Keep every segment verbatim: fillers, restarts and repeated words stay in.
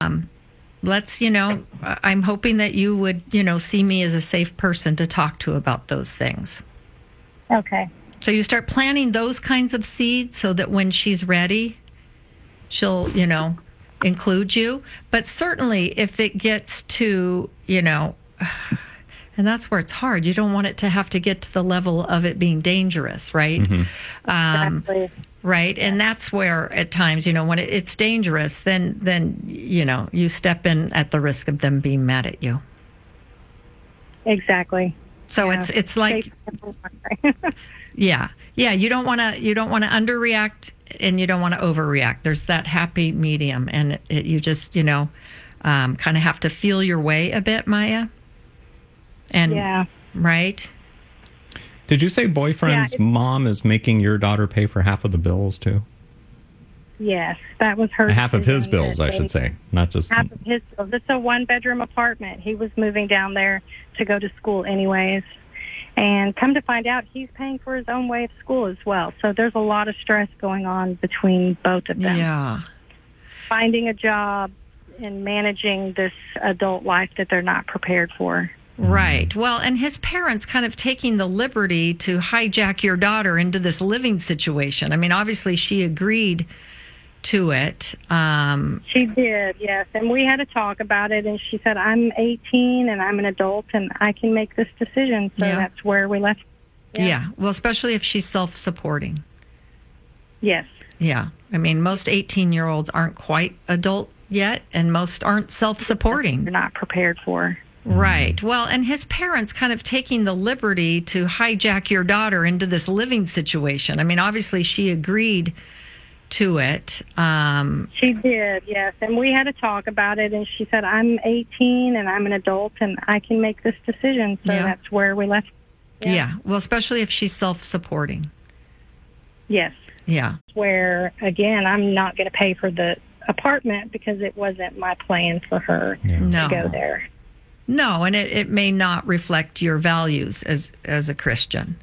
let's, you know, I'm hoping that you would, you know, see me as a safe person to talk to about those things. Okay. So you start planting those kinds of seeds so that when she's ready, she'll, you know, include you. But certainly if it gets to, you know, and that's where it's hard. You don't want it to have to get to the level of it being dangerous, right? Mm-hmm. Um, exactly. Right. And that's where at times, you know, when it, it's dangerous, then, then, you know, you step in at the risk of them being mad at you. Exactly. So yeah. it's, it's like, yeah, yeah. You don't want to, you don't want to underreact and you don't want to overreact. There's that happy medium, and it, it, you just, you know, um, kind of have to feel your way a bit, Maya. And yeah. Right. Did you say boyfriend's yeah, mom is making your daughter pay for half of the bills too? Yes, that was her. Half of his bills, I they, should say, not just half of his bills. It's a one-bedroom apartment. He was moving down there to go to school anyways, and come to find out, he's paying for his own way of school as well. So there's a lot of stress going on between both of them. Yeah, finding a job and managing this adult life that they're not prepared for. Right. Well, and his parents kind of taking the liberty to hijack your daughter into this living situation. I mean, obviously she agreed to it. Um, she did, yes. And we had a talk about it, and she said, I'm eighteen and I'm an adult and I can make this decision. So yeah. that's where we left. Yeah. yeah. Well, especially if she's self-supporting. Yes. Yeah. I mean, most eighteen-year-olds aren't quite adult yet, and most aren't self-supporting. They're not prepared for. Right. Well, and his parents kind of taking the liberty to hijack your daughter into this living situation. I mean, obviously she agreed to it. Um, she did, yes. And we had a talk about it, and she said, I'm eighteen and I'm an adult and I can make this decision. So yeah. that's where we left. Yeah. yeah. Well, especially if she's self-supporting. Yes. Yeah. Where, again, I'm not going to pay for the apartment because it wasn't my plan for her yeah. to no. go there. No, and it, it may not reflect your values as as a Christian.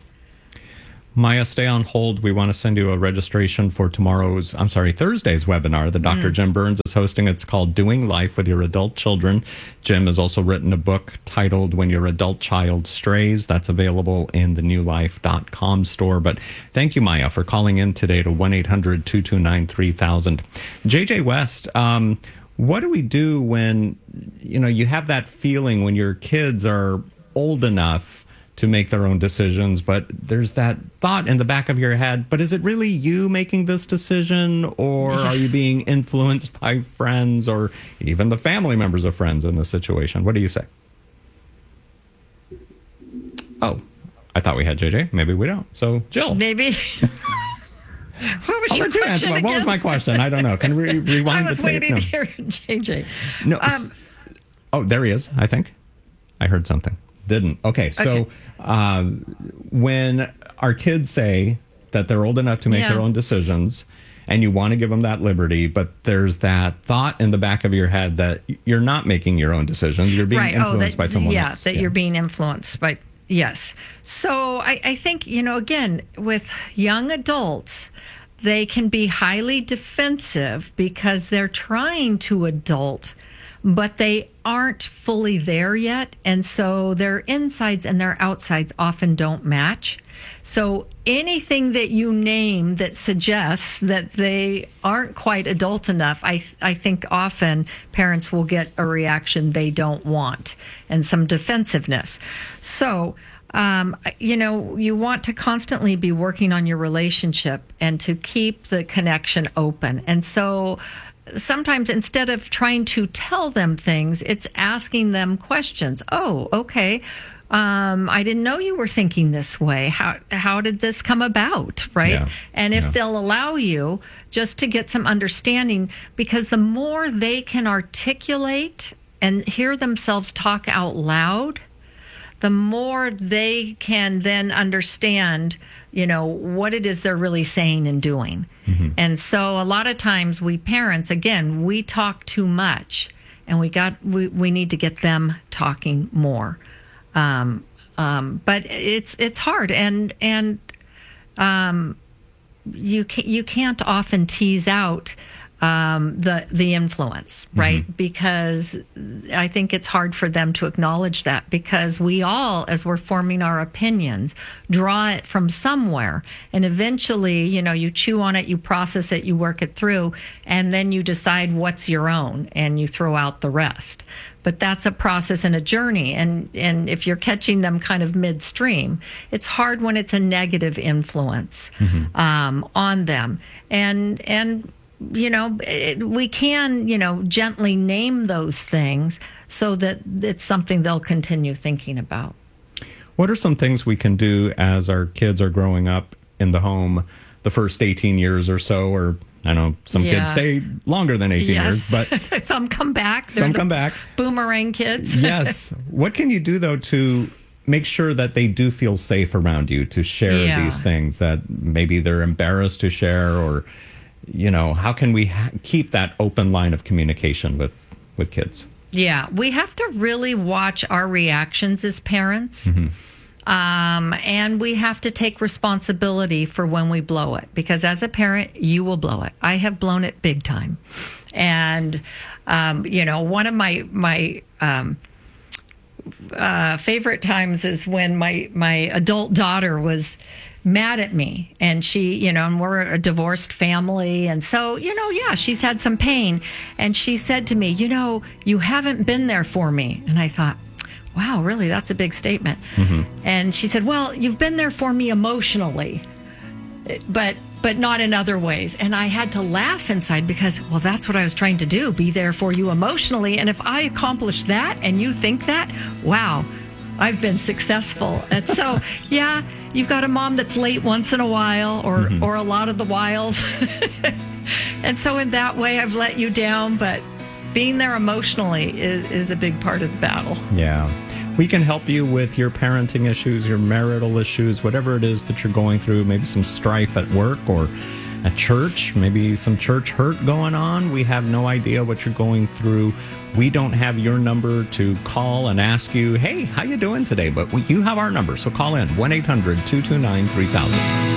Maya, stay on hold. We want to send you a registration for tomorrow's, I'm sorry, Thursday's webinar that Doctor Mm. Jim Burns is hosting. It's called Doing Life with Your Adult Children. Jim has also written a book titled When Your Adult Child Strays. That's available in the new life dot com store. But thank you, Maya, for calling in today to one eight hundred two two nine three thousand. J J West, um, what do we do when, you know, you have that feeling when your kids are old enough to make their own decisions, but there's that thought in the back of your head, but is it really you making this decision, or are you being influenced by friends or even the family members of friends in this situation? What do you say? Oh, I thought we had J J. Maybe we don't. So, Jill. Maybe. What was I'll your let you question answer. again? What was my question? I don't know. Can we rewind I the was tape? waiting No. to hear J J. No. Um, oh, there he is, I think. I heard something. Didn't. Okay, so Okay. Um, when our kids say that they're old enough to make Yeah. their own decisions, and you want to give them that liberty, but there's that thought in the back of your head that you're not making your own decisions. You're being right. influenced oh, that, by someone yeah, else. That you're being influenced by, yes. So I, I think, you know, again, with young adults, they can be highly defensive because they're trying to adult, but they aren't fully there yet. And so their insides and their outsides often don't match. So anything that you name that suggests that they aren't quite adult enough, I I think often parents will get a reaction they don't want and some defensiveness. So, um, you know, you want to constantly be working on your relationship and to keep the connection open. And so sometimes instead of trying to tell them things, it's asking them questions. Oh, okay. Um, I didn't know you were thinking this way. How how did this come about, right? Yeah. And if Yeah. they'll allow you just to get some understanding, because the more they can articulate and hear themselves talk out loud, the more they can then understand, you know, what it is they're really saying and doing. Mm-hmm. And so a lot of times we parents, again, we talk too much, and we got we, we need to get them talking more. Um, um, but it's it's hard, and and um, you can, you can't often tease out um, the the influence, right? Mm-hmm. Because I think it's hard for them to acknowledge that, because we all, as we're forming our opinions, draw it from somewhere. And eventually, you know, you chew on it, you process it, you work it through, and then you decide what's your own and you throw out the rest. But that's a process and a journey. And, and if you're catching them kind of midstream, it's hard when it's a negative influence mm-hmm. um, on them. And, and, you know, it, we can, you know, gently name those things so that it's something they'll continue thinking about. What are some things we can do as our kids are growing up in the home the first eighteen years or so? Or I know some yeah. kids stay longer than eighteen yes. years, but some come back. They're some the come back. Boomerang kids. Yes. What can you do, though, to make sure that they do feel safe around you to share yeah. these things that maybe they're embarrassed to share? Or, you know, how can we ha- keep that open line of communication with, with kids? Yeah, we have to really watch our reactions as parents. Mm-hmm. Um, and we have to take responsibility for when we blow it, because as a parent, you will blow it. I have blown it big time. And, um, you know, one of my, my, um, uh, favorite times is when my, my adult daughter was mad at me, and she, you know, and we're a divorced family. And so, you know, yeah, she's had some pain. And she said to me, you know, you haven't been there for me. And I thought, wow, really, that's a big statement. Mm-hmm. And she said, well, you've been there for me emotionally, but but not in other ways. And I had to laugh inside, because, well, that's what I was trying to do, be there for you emotionally. And if I accomplish that and you think that, wow, I've been successful. And so, yeah, you've got a mom that's late once in a while, or, mm-hmm. or a lot of the whiles. And so in that way, I've let you down, but being there emotionally is, is a big part of the battle. Yeah. We can help you with your parenting issues, your marital issues, whatever it is that you're going through, maybe some strife at work or at church, maybe some church hurt going on. We have no idea what you're going through. We don't have your number to call and ask you, hey, how you doing today? But we, you have our number, so call in, one eight hundred two two nine three thousand.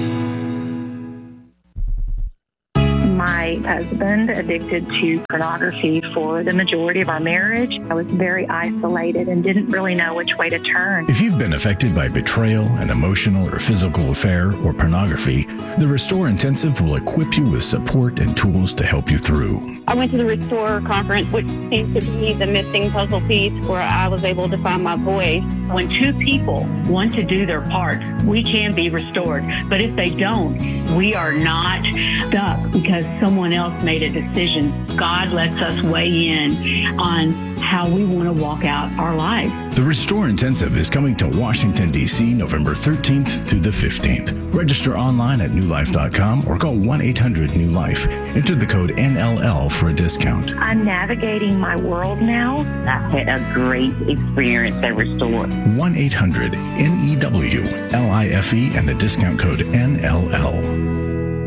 My husband addicted to pornography for the majority of our marriage. I was very isolated and didn't really know which way to turn. If you've been affected by betrayal, an emotional or physical affair, or pornography, the Restore Intensive will equip you with support and tools to help you through. I went to the Restore conference, which seems to be the missing puzzle piece where I was able to find my voice. When two people want to do their part, we can be restored. But if they don't, we are not stuck because someone else made a decision. God lets us weigh in on how we want to walk out our lives. The Restore Intensive is coming to Washington, D C, November thirteenth through the fifteenth. Register online at new life dot com or call one eight hundred new life. Enter the code N L L for a discount. I'm navigating my world now. I've had a great experience at Restore. one eight hundred N E W L I F E and the discount code N L L.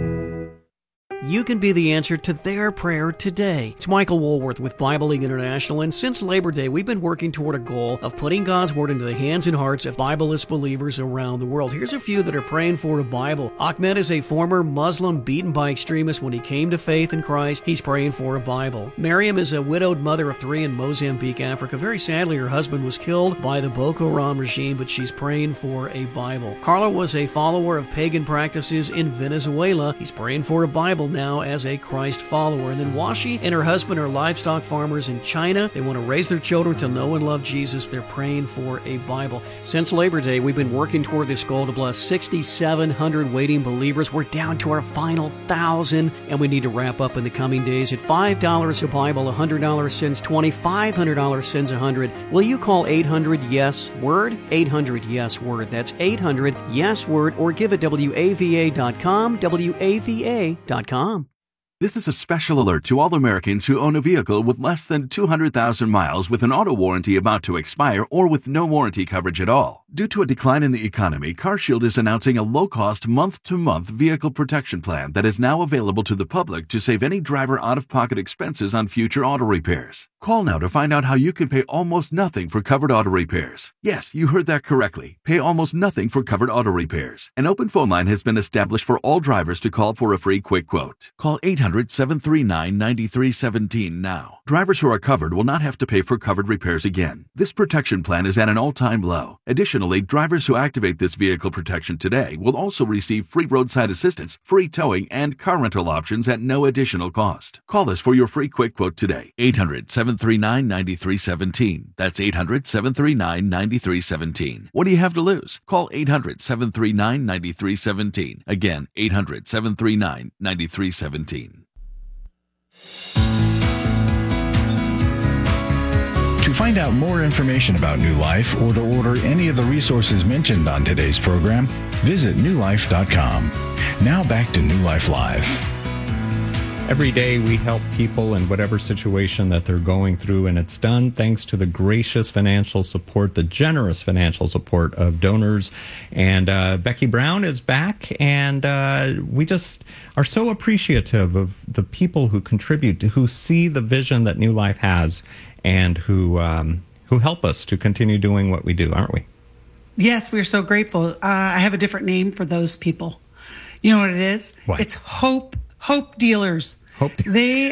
You can be the answer to their prayer today. It's Michael Woolworth with Bible League International, and since Labor Day, we've been working toward a goal of putting God's Word into the hands and hearts of Bibleless believers around the world. Here's a few that are praying for a Bible. Ahmed is a former Muslim beaten by extremists when he came to faith in Christ. He's praying for a Bible. Miriam is a widowed mother of three in Mozambique, Africa. Very sadly, her husband was killed by the Boko Haram regime, but she's praying for a Bible. Carla was a follower of pagan practices in Venezuela. He's praying for a Bible now. now as a Christ follower. And then Washi and her husband are livestock farmers in China. They want to raise their children to know and love Jesus. They're praying for a Bible. Since Labor Day, we've been working toward this goal to bless six thousand seven hundred waiting believers. We're down to our final thousand, and we need to wrap up in the coming days. At five dollars a Bible, one hundred dollars sends twenty, five hundred dollars sends one hundred. Will you call eight hundred yes word? eight hundred yes word. That's eight hundred yes word, or give at W A V A dot com, W A V A dot com. This is a special alert to all Americans who own a vehicle with less than two hundred thousand miles with an auto warranty about to expire or with no warranty coverage at all. Due to a decline in the economy, CarShield is announcing a low-cost month-to-month vehicle protection plan that is now available to the public to save any driver out-of-pocket expenses on future auto repairs. Call now to find out how you can pay almost nothing for covered auto repairs. Yes, you heard that correctly. Pay almost nothing for covered auto repairs. An open phone line has been established for all drivers to call for a free quick quote. Call eight hundred hundred, seven three nine, nine three one seven now. Drivers who are covered will not have to pay for covered repairs again. This protection plan is at an all-time low. Additionally, drivers who activate this vehicle protection today will also receive free roadside assistance, free towing, and car rental options at no additional cost. Call us for your free quick quote today. eight hundred, seven three nine, nine three one seven. That's eight hundred, seven three nine, nine three one seven. What do you have to lose? Call eight hundred, seven three nine, nine three one seven. Again, eight hundred, seven three nine, nine three one seven. To find out more information about New Life or to order any of the resources mentioned on today's program, visit new life dot com. Now back to New Life Live. Every day we help people in whatever situation that they're going through, and it's done thanks to the gracious financial support, the generous financial support of donors. And uh, Becky Brown is back, and uh, we just are so appreciative of the people who contribute, who see the vision that New Life has, and who um, who help us to continue doing what we do, aren't we? Yes, we're so grateful. Uh, I have a different name for those people. You know what it is? What? It's hope hope dealers. Hope they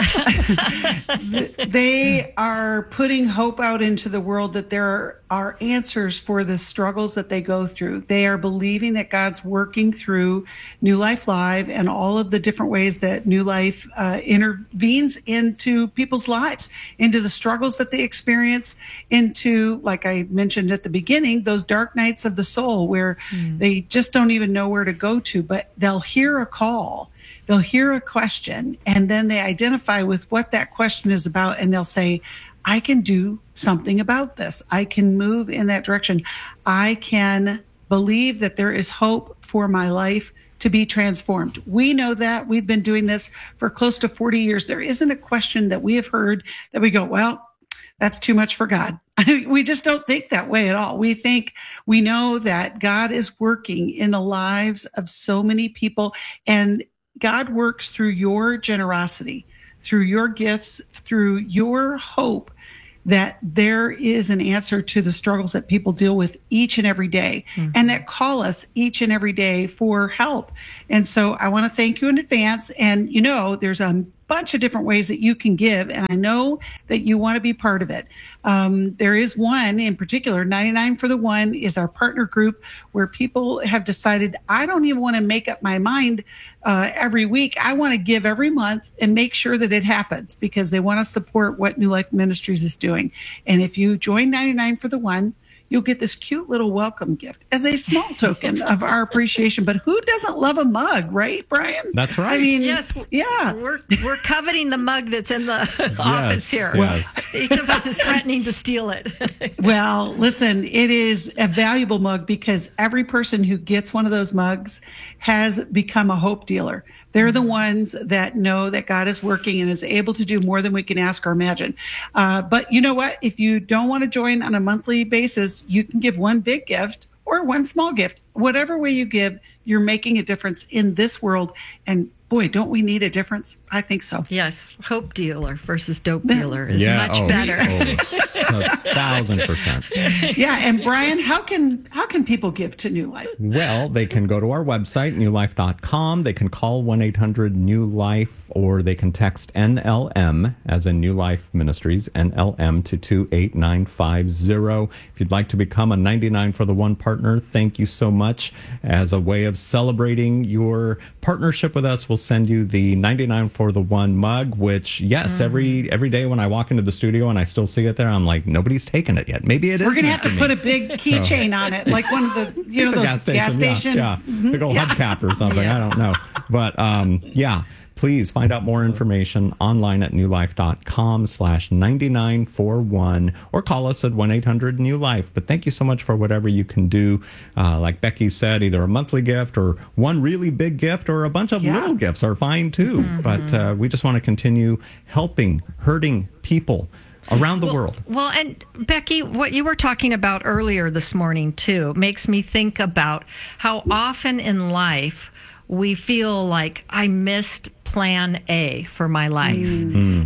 they are putting hope out into the world that there are answers for the struggles that they go through. They are believing that God's working through New Life Live and all of the different ways that New Life uh, intervenes into people's lives, into the struggles that they experience, into, like I mentioned at the beginning, those dark nights of the soul where mm. they just don't even know where to go to, but they'll hear a call. They'll hear a question, and then they identify with what that question is about, and they'll say, I can do something about this. I can move in that direction. I can believe that there is hope for my life to be transformed. We know that. We've been doing this for close to forty years. There isn't a question that we have heard that we go, well, that's too much for God. We just don't think that way at all. We think, we know that God is working in the lives of so many people, and God works through your generosity, through your gifts, through your hope, that there is an answer to the struggles that people deal with each and every day, mm-hmm. and that call us each and every day for help. And so I want to thank you in advance. And, you know, there's a bunch of different ways that you can give, and I know that you want to be part of it. Um, there is one in particular, ninety-nine for the One is our partner group, where people have decided, I don't even want to make up my mind uh, every week. I want to give every month and make sure that it happens, because they want to support what New Life Ministries is doing. And if you join ninety-nine for the One, you'll get this cute little welcome gift as a small token of our appreciation. But who doesn't love a mug, right, Brian? That's right. I mean, yes, yeah. We're we're coveting the mug that's in the office here. Yes. Each of us is threatening to steal it. Well, listen, it is a valuable mug, because every person who gets one of those mugs has become a hope dealer. They're the ones that know that God is working and is able to do more than we can ask or imagine. Uh, but you know what? If you don't want to join on a monthly basis, you can give one big gift or one small gift. Whatever way you give, you're making a difference in this world. And boy, don't we need a difference? I think so. Yes. Hope dealer versus dope dealer is yeah, much oh, better. Oh, a thousand percent. Yeah. And Brian, how can how can people give to New Life? Well, they can go to our website, new life dot com. They can call one eight hundred new life, or they can text N L M, as in New Life Ministries, N L M, to two eight nine five zero. If you'd like to become a ninety-nine for the One partner, thank you so much. As a way of celebrating your partnership with us, we'll send you the ninety-nine for the One mug, which, yes, mm. every every day when I walk into the studio and I still see it there, I'm like, nobody's taken it yet. Maybe it is. We're going to have to put a big keychain so. on it, like one of the, you know, those gas station. Gas station. Yeah, yeah. Big old yeah. hubcap or something. Yeah. I don't know. But, um, yeah. Please find out more information online at new life dot com slash ninety-nine for one, or call us at one eight hundred new life. But thank you so much for whatever you can do. Uh, like Becky said, either a monthly gift or one really big gift, or a bunch of yeah. little gifts are fine too. Mm-hmm. But uh, we just want to continue helping hurting people around the well, world. Well, and Becky, what you were talking about earlier this morning too makes me think about how often in life we feel like I missed plan A for my life. Mm.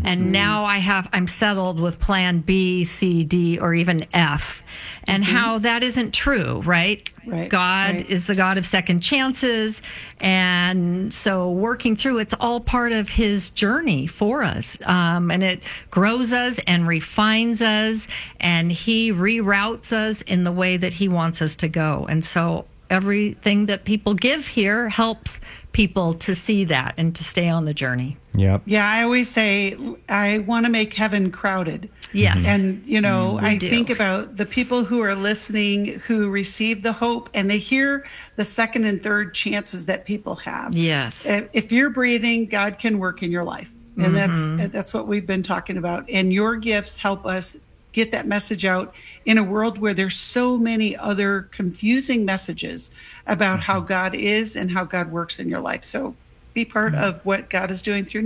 And mm-hmm. now I have, I'm settled with plan B, C, D, or even F. And mm-hmm. how that isn't true, right? Right. God right. is the God of second chances. And so working through, it's all part of his journey for us. Um, and it grows us and refines us, and he reroutes us in the way that he wants us to go. And so everything that people give here helps people to see that and to stay on the journey. Yep. Yeah, I always say I want to make heaven crowded. Yes. And, you know, Mm, I do. think about the people who are listening who receive the hope and they hear the second and third chances that people have. Yes. If if you're breathing, God can work in your life. And Mhm. that's that's what we've been talking about. And your gifts help us get that message out in a world where there's so many other confusing messages about how God is and how God works in your life. So be part of what God is doing through